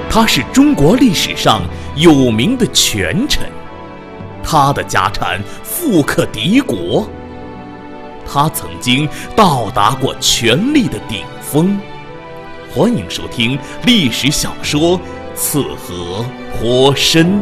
他是中国历史上有名的权臣，他的家产富可敌国，他曾经到达过权力的顶峰。欢迎收听历史小说《刺河活参》。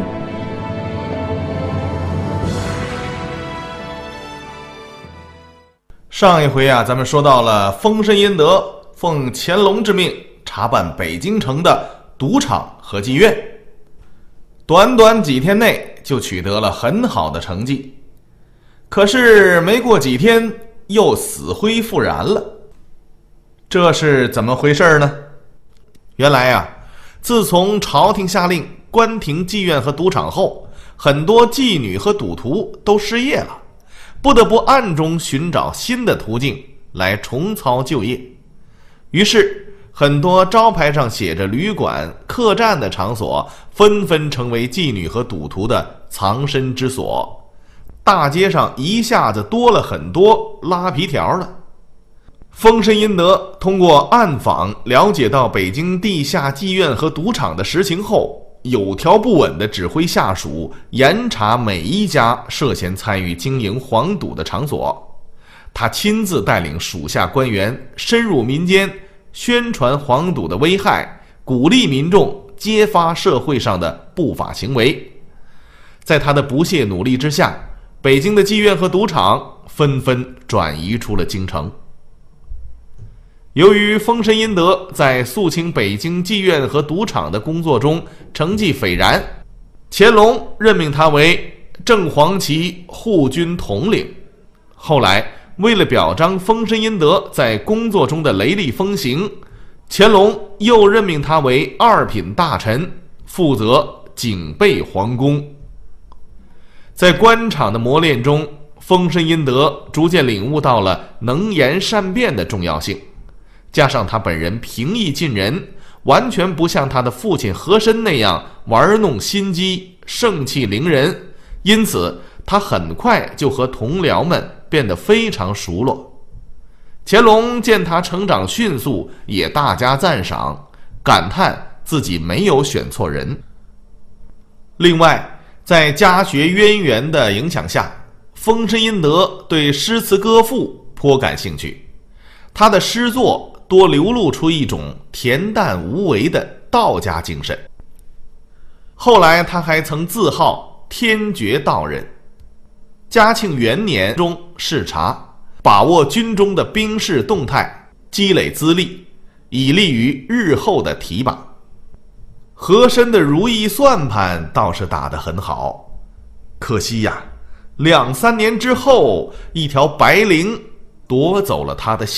上一回咱们说到了丰绅殷德奉乾隆之命查办北京城的赌场和妓院，短短几天内就取得了很好的成绩。可是没过几天又死灰复燃了，这是怎么回事呢？原来自从朝廷下令关停妓院和赌场后，很多妓女和赌徒都失业了，不得不暗中寻找新的途径来重操旧业。于是很多招牌上写着旅馆、客栈的场所纷纷成为妓女和赌徒的藏身之所，大街上一下子多了很多拉皮条了。丰绅殷德通过暗访了解到北京地下妓院和赌场的实情后，有条不紊地指挥下属严查每一家涉嫌参与经营黄赌的场所。他亲自带领属下官员深入民间，宣传黄赌的危害，鼓励民众揭发社会上的不法行为。在他的不懈努力之下，北京的妓院和赌场纷纷转移出了京城。由于丰绅殷德在肃清北京妓院和赌场的工作中成绩斐然，乾隆任命他为正黄旗护军统领。后来为了表彰丰绅殷德在工作中的雷厉风行，乾隆又任命他为二品大臣，负责警备皇宫。在官场的磨练中，丰绅殷德逐渐领悟到了能言善辩的重要性，加上他本人平易近人，完全不像他的父亲和珅那样玩弄心机、盛气凌人，因此他很快就和同僚们变得非常熟络。乾隆见他成长迅速，也大加赞赏，感叹自己没有选错人。另外，在家学渊源的影响下，丰绅殷德对诗词歌赋颇感兴趣，他的诗作多流露出一种恬淡无为的道家精神。后来他还曾自号天觉道人。嘉庆元年中视察，把握军中的兵士动态，积累资历，以利于日后的提拔。和珅的如意算盘倒是打得很好，可惜2-3年之后，一条白绫夺走了他的性